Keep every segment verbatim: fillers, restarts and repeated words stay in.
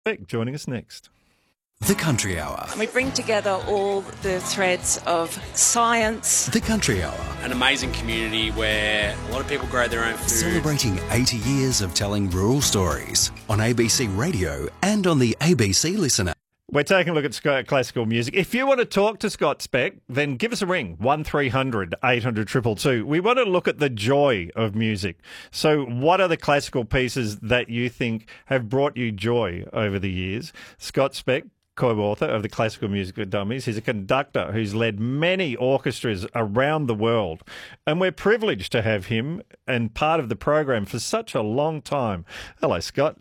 Beck joining us next. The Country Hour. We bring together all the threads of science. The Country Hour. An amazing community where a lot of people grow their own food. Celebrating eighty years of telling rural stories on A B C Radio and on the A B C Listener. We're taking a look at Scott classical music. If you want to talk to Scott Speck, then give us a ring, one three hundred eight hundred two two two. We want to look at the joy of music. So what are the classical pieces that you think have brought you joy over the years? Scott Speck, co-author of the Classical Music for Dummies. He's a conductor who's led many orchestras around the world. And we're privileged to have him and part of the program for such a long time. Hello, Scott.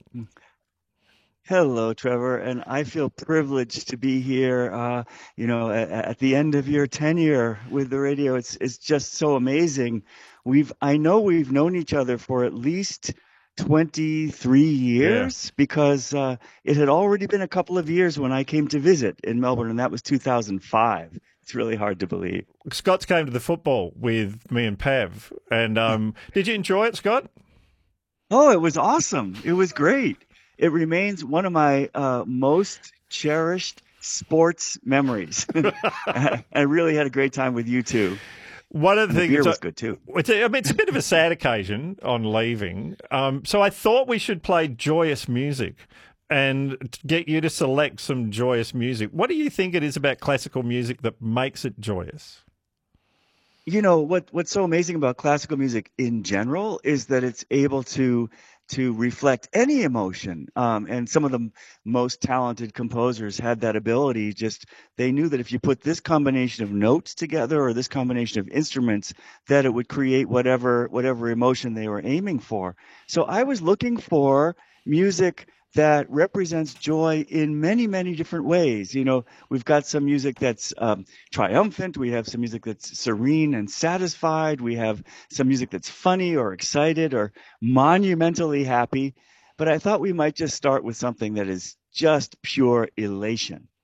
Hello, Trevor, and I feel privileged to be here. Uh, you know, at, at the end of your tenure with the radio, it's it's just so amazing. We've I know we've known each other for at least twenty-three years yeah. because uh, it had already been a couple of years when I came to visit in Melbourne, and that was two thousand five. It's really hard to believe. Scott's came to the football with me and Pav, and um, did you enjoy it, Scott? Oh, it was awesome. It was great. It remains one of my uh, most cherished sports memories. I really had a great time with you too. One of the, the things beer was good too. It's a, I mean, it's a bit of a sad occasion on leaving. Um, so I thought we should play joyous music and get you to select some joyous music. What do you think it is about classical music that makes it joyous? You know, what what's so amazing about classical music in general is that it's able to to reflect any emotion. Um, and some of the most talented composers had that ability. Just they knew that if you put this combination of notes together or this combination of instruments, that it would create whatever whatever emotion they were aiming for. So I was looking for music that represents joy in many, many different ways. You know, we've got some music that's um, triumphant. We have some music that's serene and satisfied. We have some music that's funny or excited or monumentally happy. But I thought we might just start with something that is just pure elation.